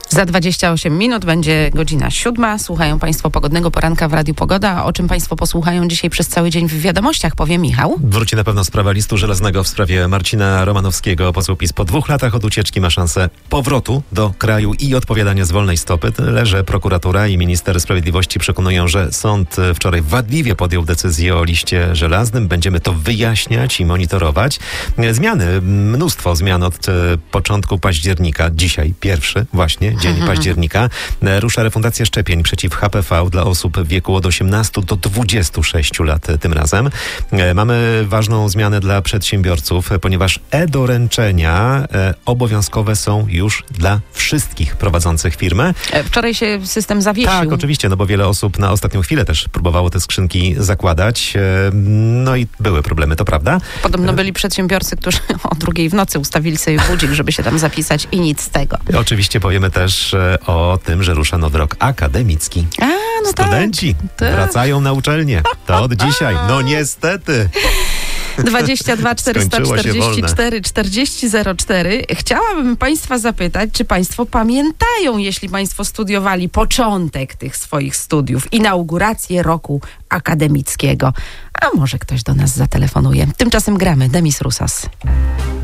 Za 28 minut będzie godzina 7. Słuchają Państwo Pogodnego Poranka w Radiu Pogoda. O czym Państwo posłuchają dzisiaj przez cały dzień w wiadomościach, powie Michał. Wróci na pewno sprawa listu żelaznego w sprawie Marcina Romanowskiego. Poseł PiS po 2 latach od ucieczki ma szansę powrotu do kraju i odpowiadania z wolnej stopy. Tyle, że prokuratura i minister sprawiedliwości przekonują, że sąd wczoraj wadliwie podjął decyzję o liście żelaznym. Będziemy to wyjaśniać i monitorować. Zmiany, mnóstwo zmian od początku października. Dzisiaj pierwszy właśnie dzień października. Rusza refundacja szczepień przeciw HPV dla osób w wieku od 18 do 26 lat tym razem. Mamy ważną zmianę dla przedsiębiorców, ponieważ e-doręczenia obowiązkowe są już dla wszystkich prowadzących firmy. Wczoraj się system zawiesił. Tak, oczywiście, no bo wiele osób na ostatnią chwilę też próbowało te skrzynki zakładać. No i były problemy, to prawda? Podobno byli przedsiębiorcy, którzy o 2:00 w nocy ustawili sobie budzik, żeby się tam zapisać i nic z tego. Oczywiście powiemy też o tym, że rusza nowy rok akademicki. Studenci wracają na uczelnię. To od dzisiaj. No niestety. 22 444 4004. Chciałabym Państwa zapytać, czy Państwo pamiętają, jeśli Państwo studiowali początek tych swoich studiów, inaugurację roku akademickiego. A może ktoś do nas zatelefonuje. Tymczasem gramy Demis Roussos.